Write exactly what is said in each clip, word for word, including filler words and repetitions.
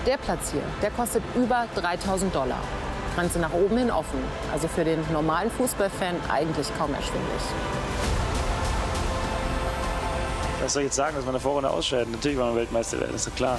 Der Platz hier, der kostet über dreitausend Dollar. Grenze nach oben hin offen. Also für den normalen Fußballfan eigentlich kaum erschwinglich. Was soll ich jetzt sagen, dass wir in der Vorrunde ausscheiden? Natürlich wollen wir Weltmeister werden, ist doch klar.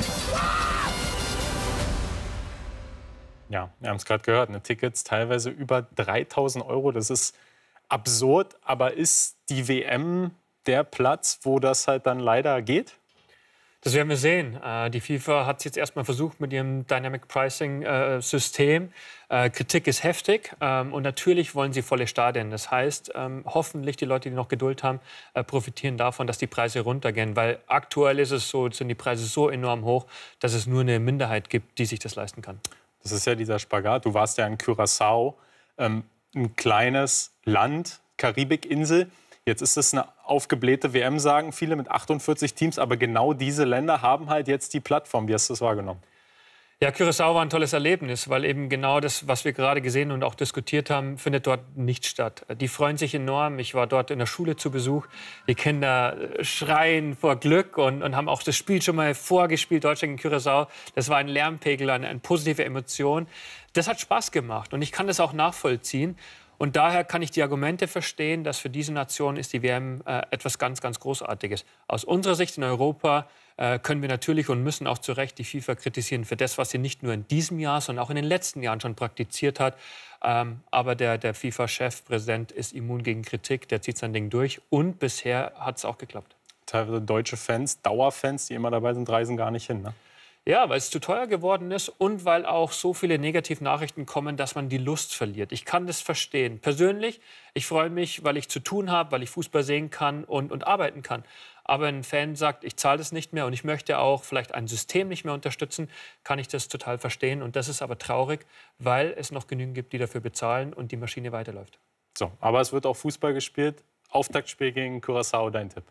Ja, wir haben es gerade gehört, ne? Tickets teilweise über dreitausend Euro. Das ist absurd, aber ist die W M der Platz, wo das halt dann leider geht? Das werden wir sehen. Die FIFA hat es jetzt erstmal versucht mit ihrem Dynamic Pricing-System. Kritik ist heftig und natürlich wollen sie volle Stadien. Das heißt, hoffentlich die Leute, die noch Geduld haben, profitieren davon, dass die Preise runtergehen. Weil aktuell ist es so, sind die Preise so enorm hoch, dass es nur eine Minderheit gibt, die sich das leisten kann. Das ist ja dieser Spagat. Du warst ja in Curaçao, ähm, ein kleines Land, Karibikinsel. Jetzt ist es eine aufgeblähte W M, sagen viele, mit achtundvierzig Teams. Aber genau diese Länder haben halt jetzt die Plattform. Wie hast du das wahrgenommen? Ja, Curaçao war ein tolles Erlebnis, weil eben genau das, was wir gerade gesehen und auch diskutiert haben, findet dort nicht statt. Die freuen sich enorm. Ich war dort in der Schule zu Besuch. Die Kinder schreien vor Glück und, und haben auch das Spiel schon mal vorgespielt, Deutschland in Curaçao. Das war ein Lärmpegel, eine, eine positive Emotion. Das hat Spaß gemacht und ich kann das auch nachvollziehen. Und daher kann ich die Argumente verstehen, dass für diese Nation ist die W M äh, etwas ganz, ganz Großartiges. Aus unserer Sicht in Europa äh, können wir natürlich und müssen auch zu Recht die FIFA kritisieren für das, was sie nicht nur in diesem Jahr, sondern auch in den letzten Jahren schon praktiziert hat. Ähm, aber der, der FIFA-Chefpräsident ist immun gegen Kritik, der zieht sein Ding durch und bisher hat es auch geklappt. Teilweise deutsche Fans, Dauerfans, die immer dabei sind, reisen gar nicht hin, ne? Ja, weil es zu teuer geworden ist und weil auch so viele Negativnachrichten kommen, dass man die Lust verliert. Ich kann das verstehen. Persönlich, ich freue mich, weil ich zu tun habe, weil ich Fußball sehen kann und, und arbeiten kann. Aber wenn ein Fan sagt, ich zahle das nicht mehr und ich möchte auch vielleicht ein System nicht mehr unterstützen, kann ich das total verstehen. Und das ist aber traurig, weil es noch genügend gibt, die dafür bezahlen und die Maschine weiterläuft. So, aber es wird auch Fußball gespielt. Auftaktspiel gegen Curaçao, dein Tipp?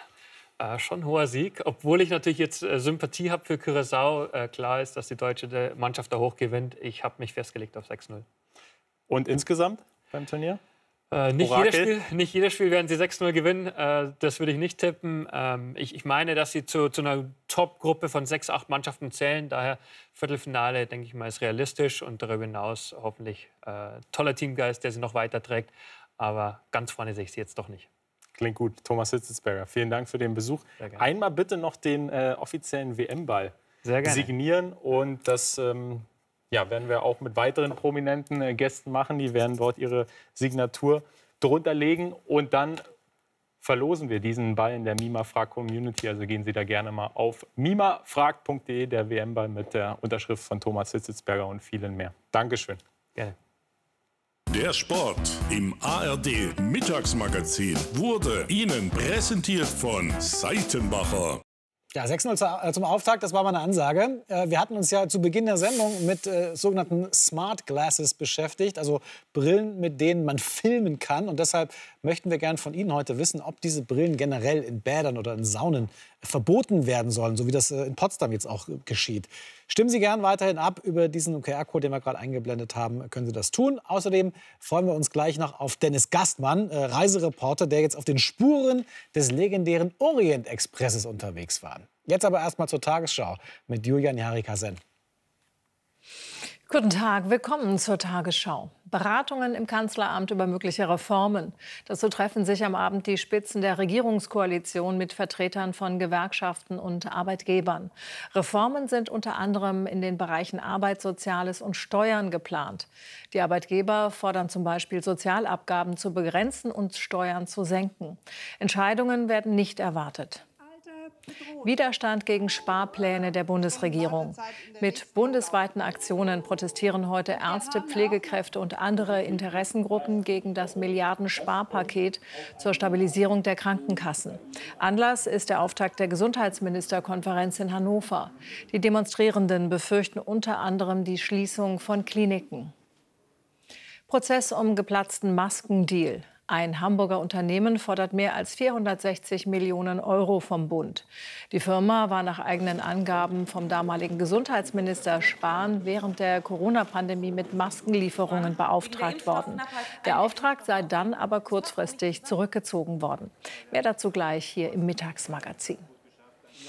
Äh, schon ein hoher Sieg, obwohl ich natürlich jetzt äh, Sympathie habe für Curaçao. Äh, klar ist, dass die deutsche Mannschaft da hoch gewinnt. Ich habe mich festgelegt auf sechs null. Und insgesamt beim Turnier? Äh, nicht, jedes Spiel, nicht jedes Spiel werden sie sechs null gewinnen. Äh, das würde ich nicht tippen. Ähm, ich, ich meine, dass sie zu, zu einer Top-Gruppe von sechs, acht Mannschaften zählen. Daher Viertelfinale, denke ich mal, ist realistisch. Und darüber hinaus hoffentlich äh, toller Teamgeist, der sie noch weiterträgt. Aber ganz vorne sehe ich sie jetzt doch nicht. Klingt gut. Thomas Hitzelsberger, vielen Dank für den Besuch. Einmal bitte noch den äh, offiziellen W M-Ball signieren. Und das ähm, ja, werden wir auch mit weiteren prominenten äh, Gästen machen. Die werden dort ihre Signatur drunter legen. Und dann verlosen wir diesen Ball in der Mimafrag-Community. Also gehen Sie da gerne mal auf mimafrag punkt de, der W M-Ball mit der Unterschrift von Thomas Hitzelsberger und vielen mehr. Dankeschön. Gerne. Der Sport im A R D-Mittagsmagazin wurde Ihnen präsentiert von Seitenbacher. Ja, sechs null zum Auftakt, das war mal eine Ansage. Wir hatten uns ja zu Beginn der Sendung mit äh, sogenannten Smart Glasses beschäftigt, also Brillen, mit denen man filmen kann. Und deshalb möchten wir gern von Ihnen heute wissen, ob diese Brillen generell in Bädern oder in Saunen verboten werden sollen, so wie das in Potsdam jetzt auch geschieht. Stimmen Sie gern weiterhin ab über diesen Q R-Code, den wir gerade eingeblendet haben, können Sie das tun. Außerdem freuen wir uns gleich noch auf Dennis Gastmann, äh, Reisereporter, der jetzt auf den Spuren des legendären Orient-Expresses unterwegs war. Jetzt aber erst mal zur Tagesschau mit Julian Jarikasen. Guten Tag, willkommen zur Tagesschau. Beratungen im Kanzleramt über mögliche Reformen. Dazu treffen sich am Abend die Spitzen der Regierungskoalition mit Vertretern von Gewerkschaften und Arbeitgebern. Reformen sind unter anderem in den Bereichen Arbeit, Soziales und Steuern geplant. Die Arbeitgeber fordern zum Beispiel, Sozialabgaben zu begrenzen und Steuern zu senken. Entscheidungen werden nicht erwartet. Widerstand gegen Sparpläne der Bundesregierung. Mit bundesweiten Aktionen protestieren heute Ärzte, Pflegekräfte und andere Interessengruppen gegen das Milliarden-Sparpaket zur Stabilisierung der Krankenkassen. Anlass ist der Auftakt der Gesundheitsministerkonferenz in Hannover. Die Demonstrierenden befürchten unter anderem die Schließung von Kliniken. Prozess um geplatzten Maskendeal. Ein Hamburger Unternehmen fordert mehr als vierhundertsechzig Millionen Euro vom Bund. Die Firma war nach eigenen Angaben vom damaligen Gesundheitsminister Spahn während der Corona-Pandemie mit Maskenlieferungen beauftragt worden. Der Auftrag sei dann aber kurzfristig zurückgezogen worden. Mehr dazu gleich hier im Mittagsmagazin.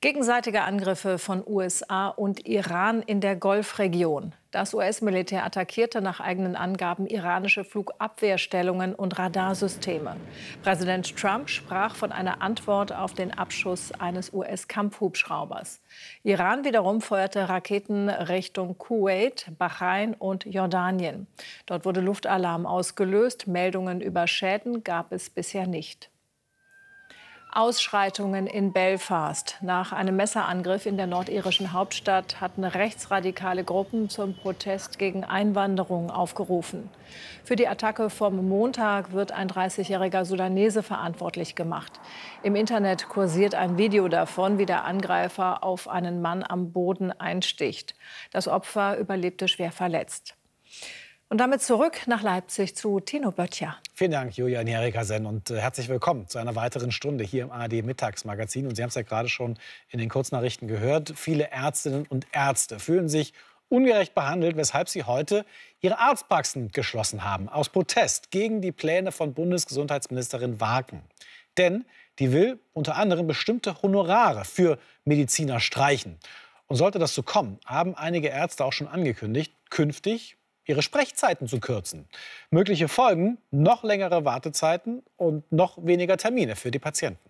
Gegenseitige Angriffe von U S A und Iran in der Golfregion. Das U S-Militär attackierte nach eigenen Angaben iranische Flugabwehrstellungen und Radarsysteme. Präsident Trump sprach von einer Antwort auf den Abschuss eines U S-Kampfhubschraubers. Iran wiederum feuerte Raketen Richtung Kuwait, Bahrain und Jordanien. Dort wurde Luftalarm ausgelöst. Meldungen über Schäden gab es bisher nicht. Ausschreitungen in Belfast. Nach einem Messerangriff in der nordirischen Hauptstadt hatten rechtsradikale Gruppen zum Protest gegen Einwanderung aufgerufen. Für die Attacke vom Montag wird ein dreißigjähriger Sudanese verantwortlich gemacht. Im Internet kursiert ein Video davon, wie der Angreifer auf einen Mann am Boden einsticht. Das Opfer überlebte schwer verletzt. Und damit zurück nach Leipzig zu Tino Böttcher. Vielen Dank, Julia Nierika-Sen, und äh, herzlich willkommen zu einer weiteren Stunde hier im A R D-Mittagsmagazin. Und Sie haben es ja gerade schon in den Kurznachrichten gehört. Viele Ärztinnen und Ärzte fühlen sich ungerecht behandelt, weshalb sie heute ihre Arztpraxen geschlossen haben. Aus Protest gegen die Pläne von Bundesgesundheitsministerin Wagen. Denn die will unter anderem bestimmte Honorare für Mediziner streichen. Und sollte das so kommen, haben einige Ärzte auch schon angekündigt, künftig ihre Sprechzeiten zu kürzen. Mögliche Folgen: noch längere Wartezeiten und noch weniger Termine für die Patienten.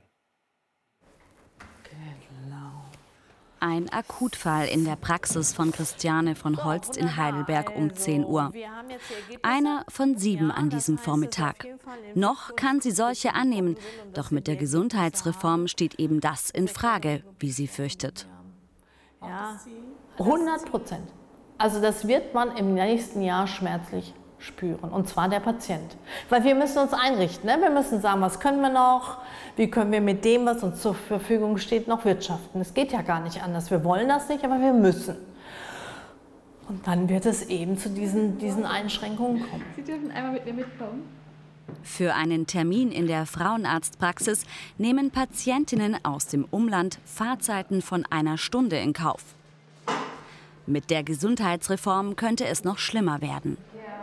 Ein Akutfall in der Praxis von Christiane von Holst in Heidelberg um zehn Uhr. Einer von sieben an diesem Vormittag. Noch kann sie solche annehmen, doch mit der Gesundheitsreform steht eben das in Frage, wie sie fürchtet. Ja, hundert Prozent. Also das wird man im nächsten Jahr schmerzlich spüren, und zwar der Patient. Weil wir müssen uns einrichten, ne? Wir müssen sagen, was können wir noch, wie können wir mit dem, was uns zur Verfügung steht, noch wirtschaften. Es geht ja gar nicht anders, wir wollen das nicht, aber wir müssen. Und dann wird es eben zu diesen, diesen Einschränkungen kommen. Sie dürfen einmal mit mir mitkommen. Für einen Termin in der Frauenarztpraxis nehmen Patientinnen aus dem Umland Fahrzeiten von einer Stunde in Kauf. Mit der Gesundheitsreform könnte es noch schlimmer werden.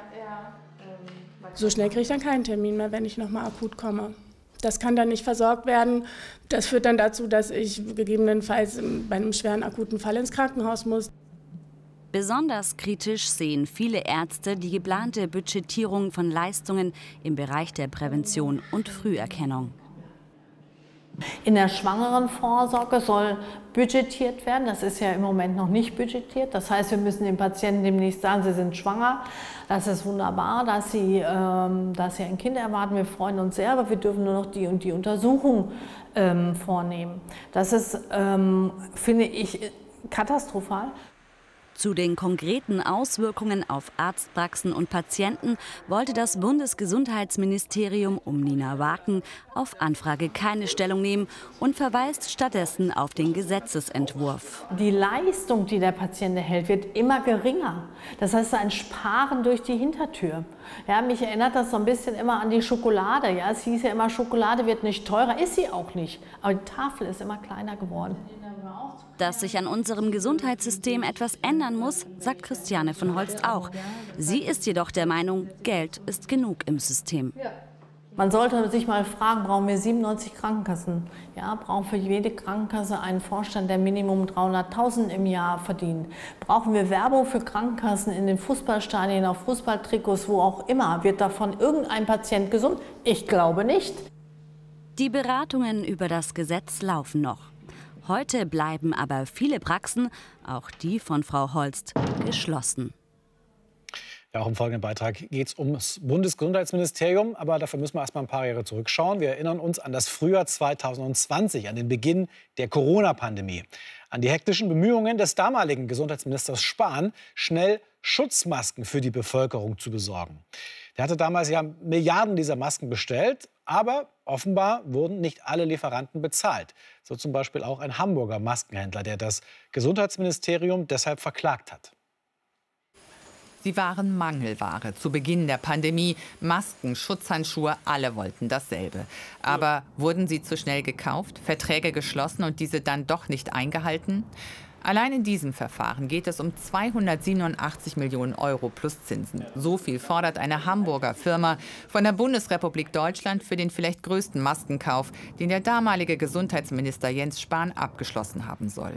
So schnell kriege ich dann keinen Termin mehr, wenn ich noch mal akut komme. Das kann dann nicht versorgt werden. Das führt dann dazu, dass ich gegebenenfalls bei einem schweren akuten Fall ins Krankenhaus muss. Besonders kritisch sehen viele Ärzte die geplante Budgetierung von Leistungen im Bereich der Prävention und Früherkennung. In der Schwangerenvorsorge soll budgetiert werden. Das ist ja im Moment noch nicht budgetiert. Das heißt, wir müssen den Patienten demnächst sagen, sie sind schwanger. Das ist wunderbar, dass sie, ähm, dass sie ein Kind erwarten. Wir freuen uns sehr, aber wir dürfen nur noch die und die Untersuchung ähm, vornehmen. Das ist, ähm, finde ich, katastrophal. Zu den konkreten Auswirkungen auf Arztpraxen und Patienten wollte das Bundesgesundheitsministerium um Nina Wagen auf Anfrage keine Stellung nehmen und verweist stattdessen auf den Gesetzesentwurf. Die Leistung, die der Patient erhält, wird immer geringer. Das heißt, ein Sparen durch die Hintertür. Ja, mich erinnert das so ein bisschen immer an die Schokolade. Ja, es hieß ja immer, Schokolade wird nicht teurer, ist sie auch nicht. Aber die Tafel ist immer kleiner geworden. Dass sich an unserem Gesundheitssystem etwas ändern muss, sagt Christiane von Holst auch. Sie ist jedoch der Meinung, Geld ist genug im System. Man sollte sich mal fragen, brauchen wir siebenundneunzig Krankenkassen? Ja, brauchen für jede Krankenkasse einen Vorstand, der Minimum dreihunderttausend im Jahr verdient? Brauchen wir Werbung für Krankenkassen in den Fußballstadien, auf Fußballtrikots, wo auch immer? Wird davon irgendein Patient gesund? Ich glaube nicht. Die Beratungen über das Gesetz laufen noch. Heute bleiben aber viele Praxen, auch die von Frau Holst, geschlossen. Ja, auch im folgenden Beitrag geht es ums Bundesgesundheitsministerium. Aber dafür müssen wir erst mal ein paar Jahre zurückschauen. Wir erinnern uns an das Frühjahr zweitausendzwanzig, an den Beginn der Corona-Pandemie. An die hektischen Bemühungen des damaligen Gesundheitsministers Spahn, schnell Schutzmasken für die Bevölkerung zu besorgen. Der hatte damals ja Milliarden dieser Masken bestellt. Aber offenbar wurden nicht alle Lieferanten bezahlt. So zum Beispiel auch ein Hamburger Maskenhändler, der das Gesundheitsministerium deshalb verklagt hat. Sie waren Mangelware zu Beginn der Pandemie. Masken, Schutzhandschuhe, alle wollten dasselbe. Aber wurden sie zu schnell gekauft, Verträge geschlossen und diese dann doch nicht eingehalten? Allein in diesem Verfahren geht es um zweihundertsiebenundachtzig Millionen Euro plus Zinsen. So viel fordert eine Hamburger Firma von der Bundesrepublik Deutschland für den vielleicht größten Maskenkauf, den der damalige Gesundheitsminister Jens Spahn abgeschlossen haben soll.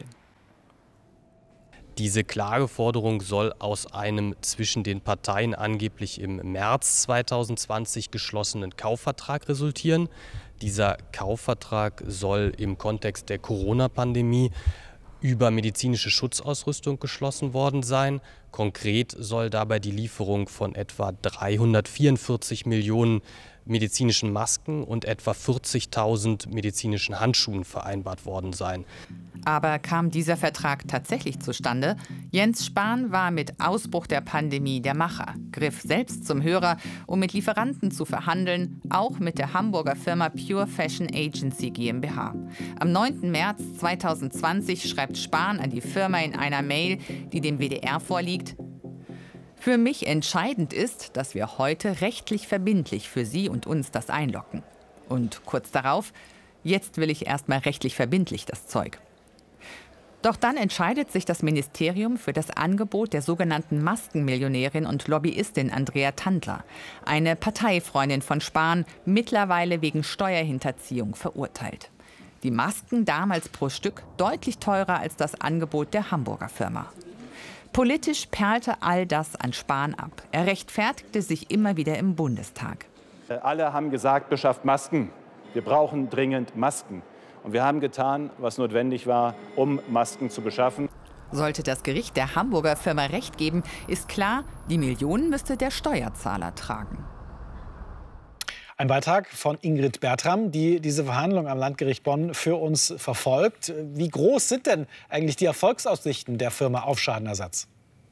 Diese Klageforderung soll aus einem zwischen den Parteien angeblich im März zweitausendzwanzig geschlossenen Kaufvertrag resultieren. Dieser Kaufvertrag soll im Kontext der Corona-Pandemie über medizinische Schutzausrüstung geschlossen worden sein. Konkret soll dabei die Lieferung von etwa dreihundertvierundvierzig Millionen medizinischen Masken und etwa vierzigtausend medizinischen Handschuhen vereinbart worden sein. Aber kam dieser Vertrag tatsächlich zustande? Jens Spahn war mit Ausbruch der Pandemie der Macher, griff selbst zum Hörer, um mit Lieferanten zu verhandeln, auch mit der Hamburger Firma Pure Fashion Agency GmbH. Am neunten März zweitausendzwanzig schreibt Spahn an die Firma in einer Mail, die dem W D R vorliegt: Für mich entscheidend ist, dass wir heute rechtlich verbindlich für Sie und uns das einlocken. Und kurz darauf: Jetzt will ich erst mal rechtlich verbindlich das Zeug. Doch dann entscheidet sich das Ministerium für das Angebot der sogenannten Maskenmillionärin und Lobbyistin Andrea Tandler, eine Parteifreundin von Spahn, mittlerweile wegen Steuerhinterziehung verurteilt. Die Masken damals pro Stück deutlich teurer als das Angebot der Hamburger Firma. Politisch perlte all das an Spahn ab. Er rechtfertigte sich immer wieder im Bundestag. Alle haben gesagt, beschafft Masken. Wir brauchen dringend Masken. Und wir haben getan, was notwendig war, um Masken zu beschaffen. Sollte das Gericht der Hamburger Firma Recht geben, ist klar, die Millionen müsste der Steuerzahler tragen. Ein Beitrag von Ingrid Bertram, die diese Verhandlung am Landgericht Bonn für uns verfolgt. Wie groß sind denn eigentlich die Erfolgsaussichten der Firma auf Schadenersatz?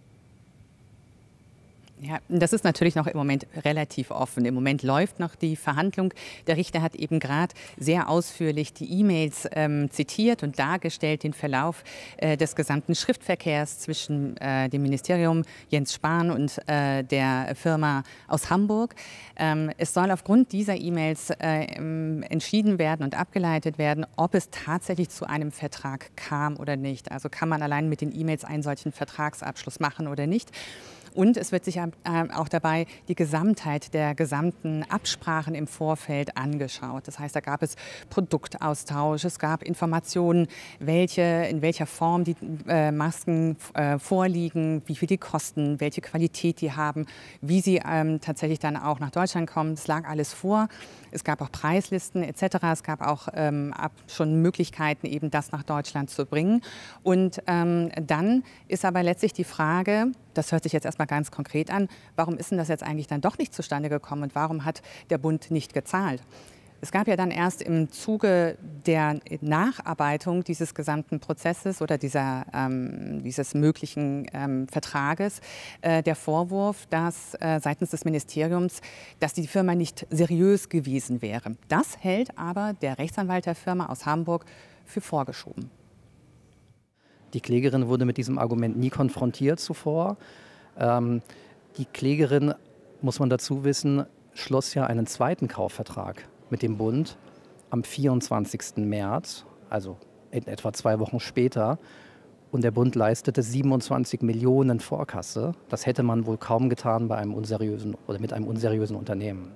Ja, das ist natürlich noch im Moment relativ offen. Im Moment läuft noch die Verhandlung. Der Richter hat eben gerade sehr ausführlich die E-Mails ähm, zitiert und dargestellt, den Verlauf äh, des gesamten Schriftverkehrs zwischen äh, dem Ministerium Jens Spahn und äh, der Firma aus Hamburg. Ähm, es soll aufgrund dieser E-Mails äh, entschieden werden und abgeleitet werden, ob es tatsächlich zu einem Vertrag kam oder nicht. Also kann man allein mit den E-Mails einen solchen Vertragsabschluss machen oder nicht. Und es wird sich auch dabei die Gesamtheit der gesamten Absprachen im Vorfeld angeschaut. Das heißt, da gab es Produktaustausch, es gab Informationen, welche, in welcher Form die äh, Masken äh, vorliegen, wie viel die kosten, welche Qualität die haben, wie sie ähm, tatsächlich dann auch nach Deutschland kommen. Das lag alles vor. Es gab auch Preislisten et cetera. Es gab auch ähm, ab schon Möglichkeiten, eben das nach Deutschland zu bringen. Und ähm, dann ist aber letztlich die Frage, das hört sich jetzt erstmal ganz konkret an, warum ist denn das jetzt eigentlich dann doch nicht zustande gekommen und warum hat der Bund nicht gezahlt? Es gab ja dann erst im Zuge der Nacharbeitung dieses gesamten Prozesses oder dieser, ähm, dieses möglichen ähm, Vertrages äh, der Vorwurf, dass äh, seitens des Ministeriums, dass die Firma nicht seriös gewesen wäre. Das hält aber der Rechtsanwalt der Firma aus Hamburg für vorgeschoben. Die Klägerin wurde mit diesem Argument nie konfrontiert zuvor. Ähm, die Klägerin, muss man dazu wissen, schloss ja einen zweiten Kaufvertrag mit dem Bund am vierundzwanzigsten März, also in etwa zwei Wochen später. Und der Bund leistete siebenundzwanzig Millionen Vorkasse. Das hätte man wohl kaum getan bei einem unseriösen oder mit einem unseriösen Unternehmen.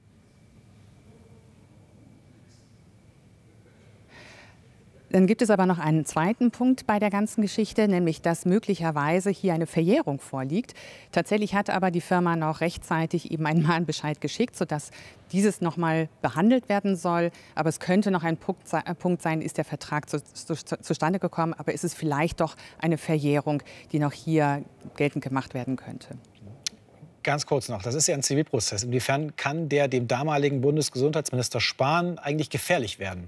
Dann gibt es aber noch einen zweiten Punkt bei der ganzen Geschichte, nämlich dass möglicherweise hier eine Verjährung vorliegt. Tatsächlich hat aber die Firma noch rechtzeitig eben einen Mahnbescheid geschickt, sodass dieses noch mal behandelt werden soll. Aber es könnte noch ein Punkt sein, ist der Vertrag zu, zu, zustande gekommen, aber ist es vielleicht doch eine Verjährung, die noch hier geltend gemacht werden könnte. Ganz kurz noch, das ist ja ein Zivilprozess. Inwiefern kann der dem damaligen Bundesgesundheitsminister Spahn eigentlich gefährlich werden?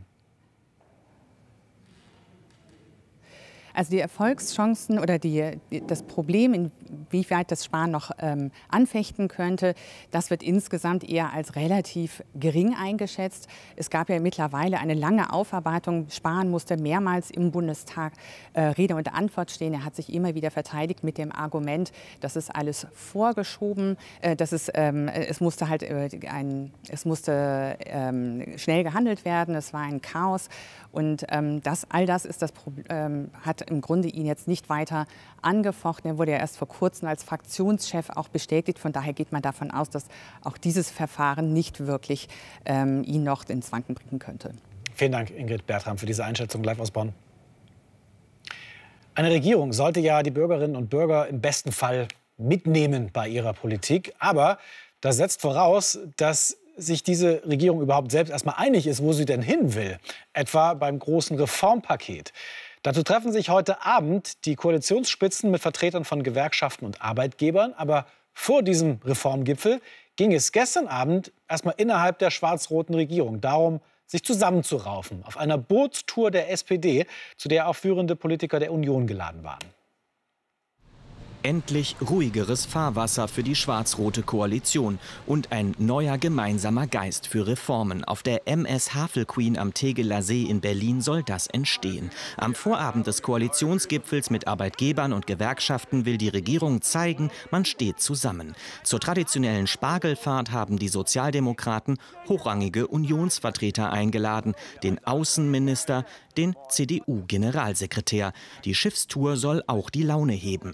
Also die Erfolgschancen oder die, das Problem, inwieweit das Spahn noch ähm, anfechten könnte, das wird insgesamt eher als relativ gering eingeschätzt. Es gab ja mittlerweile eine lange Aufarbeitung. Spahn musste mehrmals im Bundestag äh, Rede und Antwort stehen. Er hat sich immer wieder verteidigt mit dem Argument, das ist alles vorgeschoben, äh, dass es, ähm, es musste halt äh, ein, es musste ähm, schnell gehandelt werden. Es war ein Chaos. Und ähm, das, all das ist das Problem, ähm, hat im Grunde ihn jetzt nicht weiter angefochten. Er wurde ja erst vor kurzem als Fraktionschef auch bestätigt. Von daher geht man davon aus, dass auch dieses Verfahren nicht wirklich ähm, ihn noch ins Wanken bringen könnte. Vielen Dank, Ingrid Bertram, für diese Einschätzung live aus Bonn. Eine Regierung sollte ja die Bürgerinnen und Bürger im besten Fall mitnehmen bei ihrer Politik. Aber das setzt voraus, dass sich diese Regierung überhaupt selbst erstmal einig ist, wo sie denn hin will. Etwa beim großen Reformpaket. Dazu treffen sich heute Abend die Koalitionsspitzen mit Vertretern von Gewerkschaften und Arbeitgebern. Aber vor diesem Reformgipfel ging es gestern Abend erstmal innerhalb der schwarz-roten Regierung darum, sich zusammenzuraufen auf einer Bootstour der S P D, zu der auch führende Politiker der Union geladen waren. Endlich ruhigeres Fahrwasser für die schwarz-rote Koalition und ein neuer gemeinsamer Geist für Reformen. Auf der M S Havelqueen am Tegeler See in Berlin soll das entstehen. Am Vorabend des Koalitionsgipfels mit Arbeitgebern und Gewerkschaften will die Regierung zeigen, man steht zusammen. Zur traditionellen Spargelfahrt haben die Sozialdemokraten hochrangige Unionsvertreter eingeladen, den Außenminister, den C D U-Generalsekretär. Die Schiffstour soll auch die Laune heben.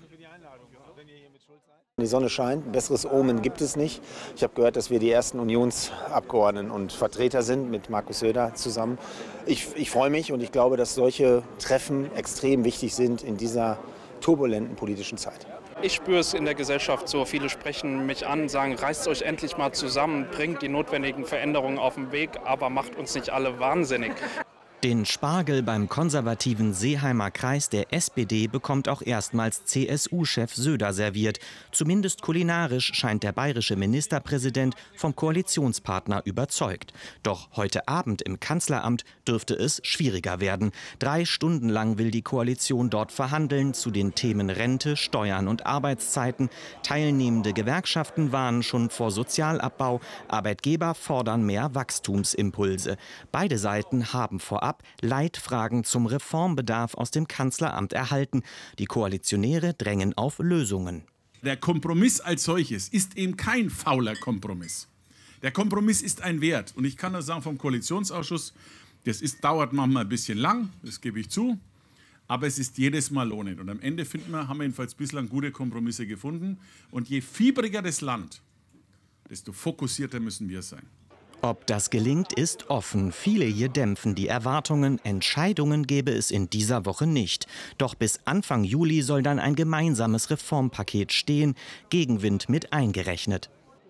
Die Sonne scheint, ein besseres Omen gibt es nicht. Ich habe gehört, dass wir die ersten Unionsabgeordneten und Vertreter sind, mit Markus Söder zusammen. Ich, ich freue mich und ich glaube, dass solche Treffen extrem wichtig sind in dieser turbulenten politischen Zeit. Ich spüre es in der Gesellschaft so. Viele sprechen mich an, sagen, reißt euch endlich mal zusammen, bringt die notwendigen Veränderungen auf den Weg, aber macht uns nicht alle wahnsinnig. Den Spargel beim konservativen Seeheimer Kreis der S P D bekommt auch erstmals C S U-Chef Söder serviert. Zumindest kulinarisch scheint der bayerische Ministerpräsident vom Koalitionspartner überzeugt. Doch heute Abend im Kanzleramt dürfte es schwieriger werden. Drei Stunden lang will die Koalition dort verhandeln zu den Themen Rente, Steuern und Arbeitszeiten. Teilnehmende Gewerkschaften warnen schon vor Sozialabbau. Arbeitgeber fordern mehr Wachstumsimpulse. Beide Seiten haben vorab Leitfragen zum Reformbedarf aus dem Kanzleramt erhalten. Die Koalitionäre drängen auf Lösungen. Der Kompromiss als solches ist eben kein fauler Kompromiss. Der Kompromiss ist ein Wert. Und ich kann nur sagen vom Koalitionsausschuss, das ist, dauert manchmal ein bisschen lang, das gebe ich zu. Aber es ist jedes Mal lohnend. Und am Ende finden wir, haben wir jedenfalls bislang gute Kompromisse gefunden. Und je fiebriger das Land, desto fokussierter müssen wir sein. Ob das gelingt, ist offen. Viele hier dämpfen die Erwartungen. Entscheidungen gäbe es in dieser Woche nicht. Doch bis Anfang Juli soll dann ein gemeinsames Reformpaket stehen, Gegenwind mit eingerechnet.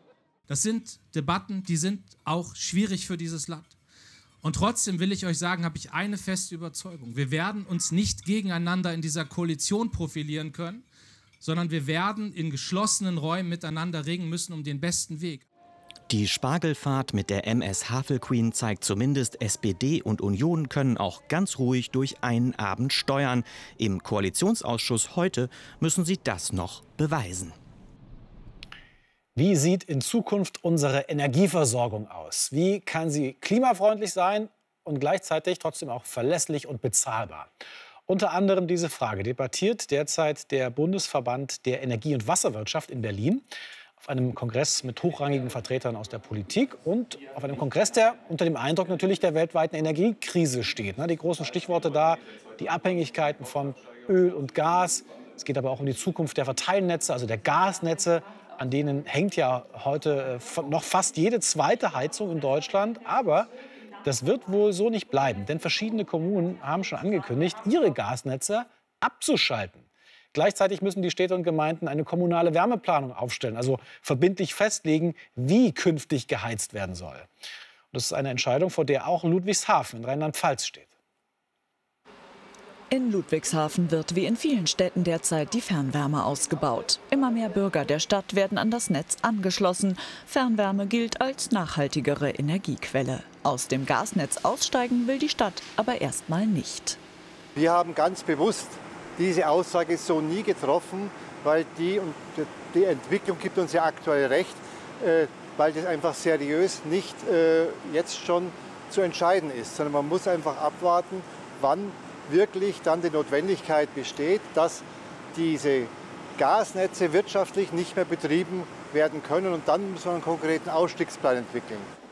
Das sind Debatten, die sind auch schwierig für dieses Land. Und trotzdem will ich euch sagen, habe ich eine feste Überzeugung. Wir werden uns nicht gegeneinander in dieser Koalition profilieren können, sondern wir werden in geschlossenen Räumen miteinander ringen müssen um den besten Weg. Die Spargelfahrt mit der M S Havelqueen zeigt zumindest, S P D und Union können auch ganz ruhig durch einen Abend steuern. Im Koalitionsausschuss heute müssen sie das noch beweisen. Wie sieht in Zukunft unsere Energieversorgung aus? Wie kann sie klimafreundlich sein und gleichzeitig trotzdem auch verlässlich und bezahlbar? Unter anderem diese Frage debattiert derzeit der Bundesverband der Energie- und Wasserwirtschaft in Berlin auf einem Kongress mit hochrangigen Vertretern aus der Politik und auf einem Kongress, der unter dem Eindruck natürlich der weltweiten Energiekrise steht. Die großen Stichworte da, die Abhängigkeiten von Öl und Gas. Es geht aber auch um die Zukunft der Verteilnetze, also der Gasnetze. An denen hängt ja heute noch fast jede zweite Heizung in Deutschland. Aber das wird wohl so nicht bleiben. Denn verschiedene Kommunen haben schon angekündigt, ihre Gasnetze abzuschalten. Gleichzeitig müssen die Städte und Gemeinden eine kommunale Wärmeplanung aufstellen, also verbindlich festlegen, wie künftig geheizt werden soll. Und das ist eine Entscheidung, vor der auch Ludwigshafen in Rheinland-Pfalz steht. In Ludwigshafen wird wie in vielen Städten derzeit die Fernwärme ausgebaut. Immer mehr Bürger der Stadt werden an das Netz angeschlossen. Fernwärme gilt als nachhaltigere Energiequelle. Aus dem Gasnetz aussteigen will die Stadt aber erstmal nicht. Wir haben ganz bewusst diese Aussage so nie getroffen, weil die, und die Entwicklung gibt uns ja aktuell recht, äh, weil das einfach seriös nicht äh, jetzt schon zu entscheiden ist, sondern man muss einfach abwarten, wann wirklich dann die Notwendigkeit besteht, dass diese Gasnetze wirtschaftlich nicht mehr betrieben werden können und dann muss man einen konkreten Ausstiegsplan entwickeln.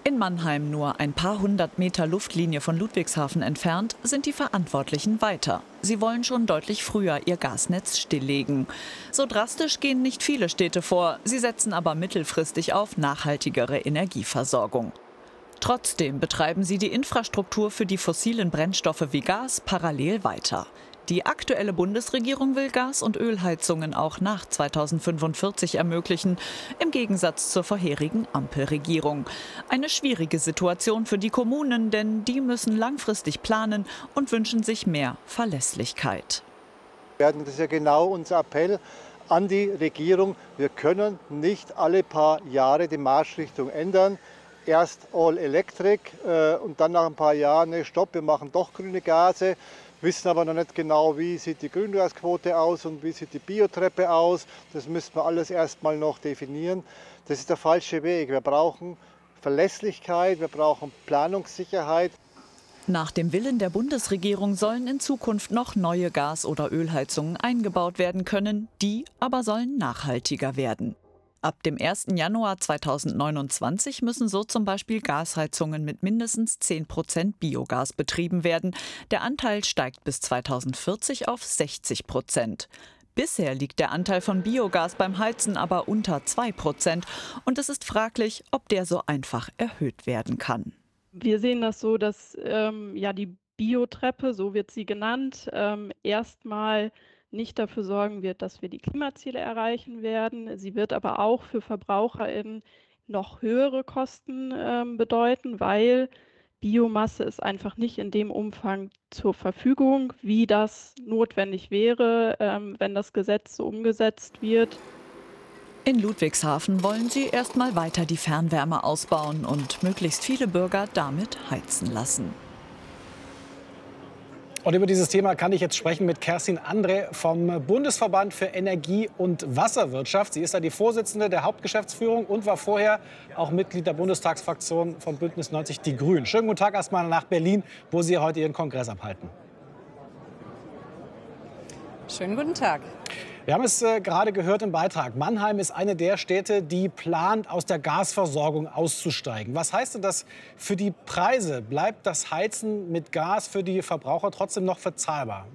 In Mannheim, nur ein paar hundert Meter Luftlinie von Ludwigshafen entfernt, sind die Verantwortlichen weiter. Sie wollen schon deutlich früher ihr Gasnetz stilllegen. So drastisch gehen nicht viele Städte vor. Sie setzen aber mittelfristig auf nachhaltigere Energieversorgung. Trotzdem betreiben sie die Infrastruktur für die fossilen Brennstoffe wie Gas parallel weiter. Die aktuelle Bundesregierung will Gas- und Ölheizungen auch nach zweitausendfünfundvierzig ermöglichen, im Gegensatz zur vorherigen Ampelregierung. Eine schwierige Situation für die Kommunen, denn die müssen langfristig planen und wünschen sich mehr Verlässlichkeit. Das ist ja genau unser Appell an die Regierung. Wir können nicht alle paar Jahre die Marschrichtung ändern. Erst all electric äh, und dann nach ein paar Jahren, ne, stopp, wir machen doch grüne Gase. Wissen aber noch nicht genau, wie sieht die Grüngasquote aus und wie sieht die Biotreppe aus. Das müssen wir alles erst mal noch definieren. Das ist der falsche Weg. Wir brauchen Verlässlichkeit, wir brauchen Planungssicherheit. Nach dem Willen der Bundesregierung sollen in Zukunft noch neue Gas- oder Ölheizungen eingebaut werden können. Die aber sollen nachhaltiger werden. Ab dem ersten Januar zweitausendneunundzwanzig müssen so zum Beispiel Gasheizungen mit mindestens zehn Prozent Biogas betrieben werden. Der Anteil steigt bis zweitausendvierzig auf sechzig Prozent. Bisher liegt der Anteil von Biogas beim Heizen aber unter zwei Prozent. Und es ist fraglich, ob der so einfach erhöht werden kann. Wir sehen das so, dass ähm, ja, die Biotreppe, so wird sie genannt, ähm, erstmal nicht dafür sorgen wird, dass wir die Klimaziele erreichen werden. Sie wird aber auch für VerbraucherInnen noch höhere Kosten ähm, bedeuten, weil Biomasse ist einfach nicht in dem Umfang zur Verfügung, wie das notwendig wäre, ähm, wenn das Gesetz so umgesetzt wird. In Ludwigshafen wollen sie erstmal weiter die Fernwärme ausbauen und möglichst viele Bürger damit heizen lassen. Und über dieses Thema kann ich jetzt sprechen mit Kerstin André vom Bundesverband für Energie- und Wasserwirtschaft. Sie ist ja die Vorsitzende der Hauptgeschäftsführung und war vorher auch Mitglied der Bundestagsfraktion von Bündnis neunzig Die Grünen. Schönen guten Tag erstmal nach Berlin, wo Sie heute Ihren Kongress abhalten. Schönen guten Tag. Wir haben es äh, gerade gehört im Beitrag. Mannheim ist eine der Städte, die plant, aus der Gasversorgung auszusteigen. Was heißt denn das für die Preise? Bleibt das Heizen mit Gas für die Verbraucher trotzdem noch verzahlbar?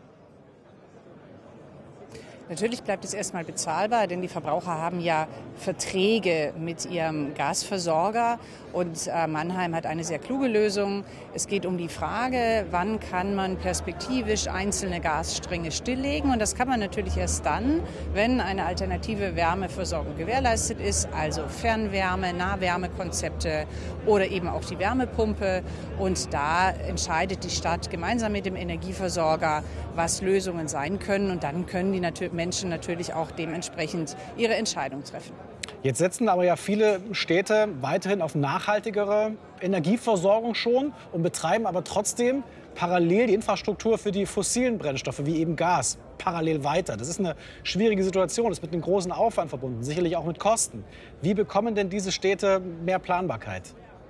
Natürlich bleibt es erstmal bezahlbar, denn die Verbraucher haben ja Verträge mit ihrem Gasversorger. Und äh, Mannheim hat eine sehr kluge Lösung. Es geht um die Frage, wann kann man perspektivisch einzelne Gasstränge stilllegen. Und das kann man natürlich erst dann, wenn eine alternative Wärmeversorgung gewährleistet ist, also Fernwärme, Nahwärmekonzepte oder eben auch die Wärmepumpe. Und da entscheidet die Stadt gemeinsam mit dem Energieversorger, was Lösungen sein können. Und dann können die natürlich Menschen natürlich auch dementsprechend ihre Entscheidung treffen. Jetzt setzen aber ja viele Städte weiterhin auf nachhaltigere Energieversorgung schon und betreiben aber trotzdem parallel die Infrastruktur für die fossilen Brennstoffe, wie eben Gas, parallel weiter. Das ist eine schwierige Situation, das ist mit einem großen Aufwand verbunden, sicherlich auch mit Kosten. Wie bekommen denn diese Städte mehr Planbarkeit?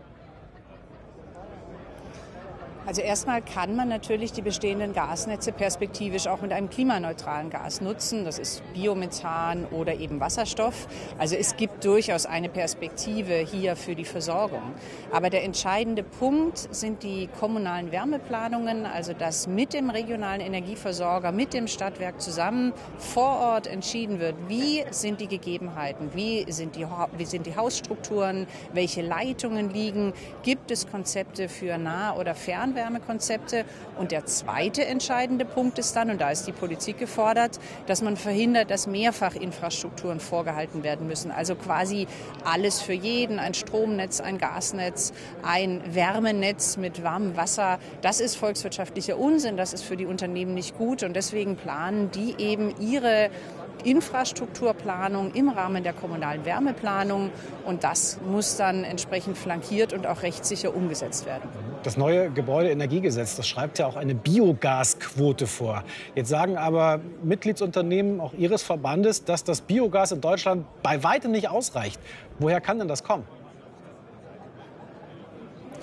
Also erstmal kann man natürlich die bestehenden Gasnetze perspektivisch auch mit einem klimaneutralen Gas nutzen. Das ist Biomethan oder eben Wasserstoff. Also es gibt durchaus eine Perspektive hier für die Versorgung. Aber der entscheidende Punkt sind die kommunalen Wärmeplanungen, also dass mit dem regionalen Energieversorger, mit dem Stadtwerk zusammen vor Ort entschieden wird, wie sind die Gegebenheiten, wie sind die, wie sind die Hausstrukturen, welche Leitungen liegen, gibt es Konzepte für Nah- oder Fernwärme. Wärmekonzepte. Und der zweite entscheidende Punkt ist dann, und da ist die Politik gefordert, dass man verhindert, dass Mehrfachinfrastrukturen vorgehalten werden müssen. Also quasi alles für jeden, ein Stromnetz, ein Gasnetz, ein Wärmenetz mit warmem Wasser. Das ist volkswirtschaftlicher Unsinn, das ist für die Unternehmen nicht gut. Und deswegen planen die eben ihre Infrastrukturplanung im Rahmen der kommunalen Wärmeplanung. Und das muss dann entsprechend flankiert und auch rechtssicher umgesetzt werden. Das neue Gebäudeenergiegesetz, das schreibt ja auch eine Biogasquote vor. Jetzt sagen aber Mitgliedsunternehmen auch Ihres Verbandes, dass das Biogas in Deutschland bei weitem nicht ausreicht. Woher kann denn das kommen?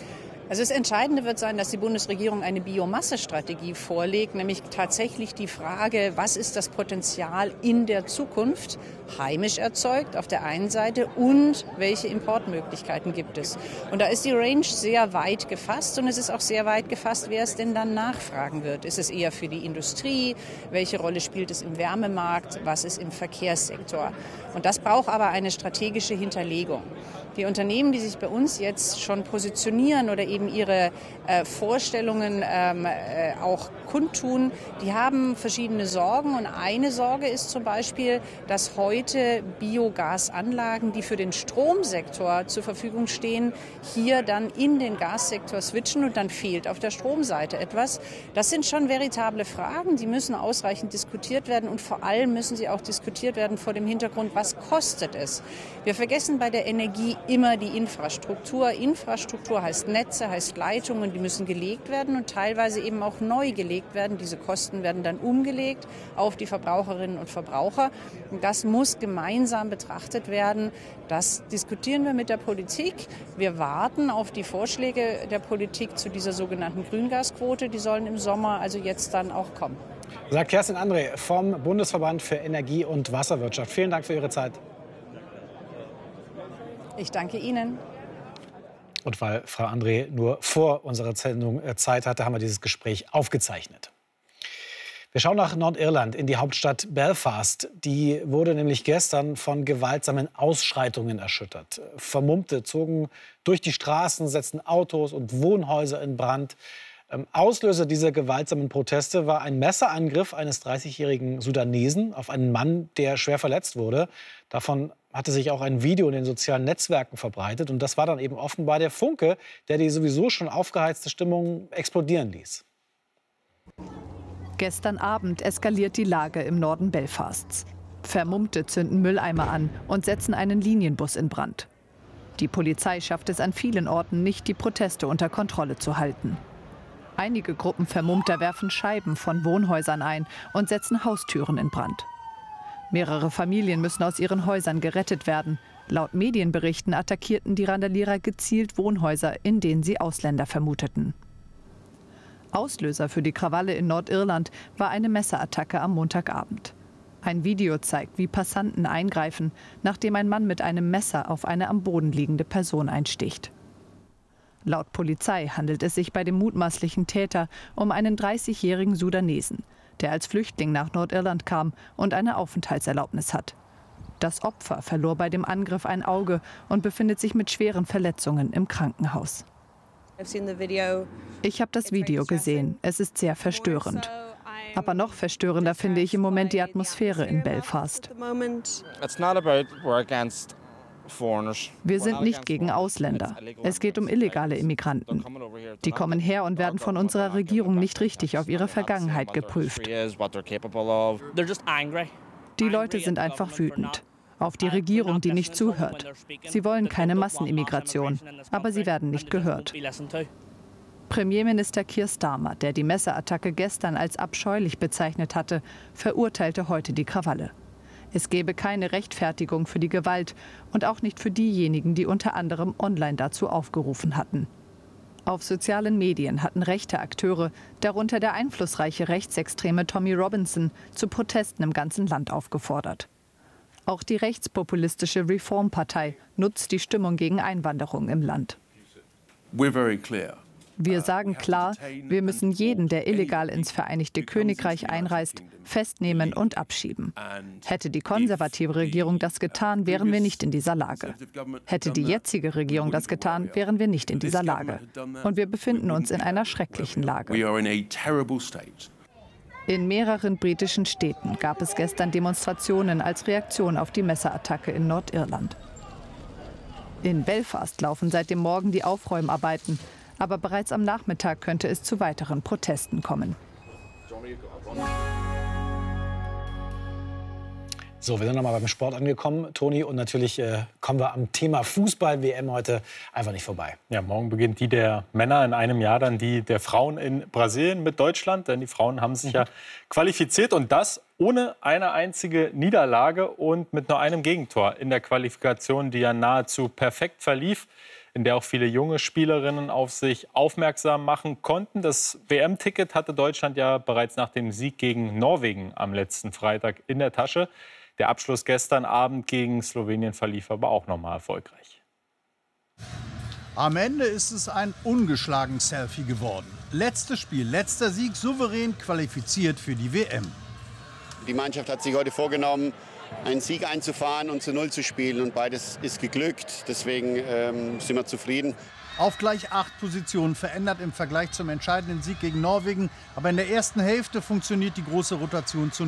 Also das Entscheidende wird sein, dass die Bundesregierung eine Biomassestrategie vorlegt, nämlich tatsächlich die Frage, was ist das Potenzial in der Zukunft heimisch erzeugt auf der einen Seite und welche Importmöglichkeiten gibt es. Und da ist die Range sehr weit gefasst und es ist auch sehr weit gefasst, wer es denn dann nachfragen wird. Ist es eher für die Industrie? Welche Rolle spielt es im Wärmemarkt? Was ist im Verkehrssektor? Und das braucht aber eine strategische Hinterlegung. Die Unternehmen, die sich bei uns jetzt schon positionieren oder eben ihre äh, Vorstellungen ähm, äh, auch kundtun, die haben verschiedene Sorgen. Und eine Sorge ist zum Beispiel, dass heute Biogasanlagen, die für den Stromsektor zur Verfügung stehen, hier dann in den Gassektor switchen und dann fehlt auf der Stromseite etwas. Das sind schon veritable Fragen, die müssen ausreichend diskutiert werden und vor allem müssen sie auch diskutiert werden vor dem Hintergrund, was kostet es. Wir vergessen bei der Energie immer die Infrastruktur. Infrastruktur heißt Netze, heißt Leitungen, die müssen gelegt werden und teilweise eben auch neu gelegt werden. Diese Kosten werden dann umgelegt auf die Verbraucherinnen und Verbraucher. Und das muss gemeinsam betrachtet werden. Das diskutieren wir mit der Politik. Wir warten auf die Vorschläge der Politik zu dieser sogenannten Grüngasquote. Die sollen im Sommer, also jetzt dann auch kommen. Sagt Kerstin André vom Bundesverband für Energie- und Wasserwirtschaft. Vielen Dank für Ihre Zeit. Ich danke Ihnen. Und weil Frau André nur vor unserer Sendung Zeit hatte, haben wir dieses Gespräch aufgezeichnet. Wir schauen nach Nordirland, in die Hauptstadt Belfast. Die wurde nämlich gestern von gewaltsamen Ausschreitungen erschüttert. Vermummte zogen durch die Straßen, setzten Autos und Wohnhäuser in Brand. Auslöser dieser gewaltsamen Proteste war ein Messerangriff eines dreißigjährigen Sudanesen auf einen Mann, der schwer verletzt wurde. Davon hatte sich auch ein Video in den sozialen Netzwerken verbreitet. Und das war dann eben offenbar der Funke, der die sowieso schon aufgeheizte Stimmung explodieren ließ. Gestern Abend eskaliert die Lage im Norden Belfasts. Vermummte zünden Mülleimer an und setzen einen Linienbus in Brand. Die Polizei schafft es an vielen Orten nicht, die Proteste unter Kontrolle zu halten. Einige Gruppen Vermummter werfen Scheiben von Wohnhäusern ein und setzen Haustüren in Brand. Mehrere Familien müssen aus ihren Häusern gerettet werden. Laut Medienberichten attackierten die Randalierer gezielt Wohnhäuser, in denen sie Ausländer vermuteten. Auslöser für die Krawalle in Nordirland war eine Messerattacke am Montagabend. Ein Video zeigt, wie Passanten eingreifen, nachdem ein Mann mit einem Messer auf eine am Boden liegende Person einsticht. Laut Polizei handelt es sich bei dem mutmaßlichen Täter um einen dreißigjährigen Sudanesen, der als Flüchtling nach Nordirland kam und eine Aufenthaltserlaubnis hat. Das Opfer verlor bei dem Angriff ein Auge und befindet sich mit schweren Verletzungen im Krankenhaus. Ich habe das Video gesehen. Es ist sehr verstörend. Aber noch verstörender finde ich im Moment die Atmosphäre in Belfast. Wir sind nicht gegen Ausländer. Es geht um illegale Immigranten. Die kommen her und werden von unserer Regierung nicht richtig auf ihre Vergangenheit geprüft. Die Leute sind einfach wütend. Auf die Regierung, die nicht zuhört. Sie wollen keine Massenimmigration, aber sie werden nicht gehört. Premierminister Keir Starmer, der die Messerattacke gestern als abscheulich bezeichnet hatte, verurteilte heute die Krawalle. Es gebe keine Rechtfertigung für die Gewalt und auch nicht für diejenigen, die unter anderem online dazu aufgerufen hatten. Auf sozialen Medien hatten rechte Akteure, darunter der einflussreiche rechtsextreme Tommy Robinson, zu Protesten im ganzen Land aufgefordert. Auch die rechtspopulistische Reform-Partei nutzt die Stimmung gegen Einwanderung im Land. Wir sagen klar, wir müssen jeden, der illegal ins Vereinigte Königreich einreist, festnehmen und abschieben. Hätte die konservative Regierung das getan, wären wir nicht in dieser Lage. Hätte die jetzige Regierung das getan, wären wir nicht in dieser Lage. Und wir befinden uns in einer schrecklichen Lage. In mehreren britischen Städten gab es gestern Demonstrationen als Reaktion auf die Messerattacke in Nordirland. In Belfast laufen seit dem Morgen die Aufräumarbeiten. Aber bereits am Nachmittag könnte es zu weiteren Protesten kommen. So, wir sind noch mal beim Sport angekommen, Toni. Und natürlich äh, kommen wir am Thema Fußball-W M heute einfach nicht vorbei. Ja, morgen beginnt die der Männer, in einem Jahr dann die der Frauen in Brasilien mit Deutschland. Denn die Frauen haben sich mhm. ja qualifiziert und das ohne eine einzige Niederlage und mit nur einem Gegentor in der Qualifikation, die ja nahezu perfekt verlief. in der auch viele junge Spielerinnen auf sich aufmerksam machen konnten. Das W M-Ticket hatte Deutschland ja bereits nach dem Sieg gegen Norwegen am letzten Freitag in der Tasche. Der Abschluss gestern Abend gegen Slowenien verlief aber auch nochmal erfolgreich. Am Ende ist es ein ungeschlagenes Selfie geworden. Letztes Spiel, letzter Sieg, souverän qualifiziert für die W M. Die Mannschaft hat sich heute vorgenommen, einen Sieg einzufahren und zu Null zu spielen. Und beides ist geglückt. Deswegen ähm, sind wir zufrieden. Auf gleich acht Positionen verändert im Vergleich zum entscheidenden Sieg gegen Norwegen. Aber in der ersten Hälfte funktioniert die große Rotation zu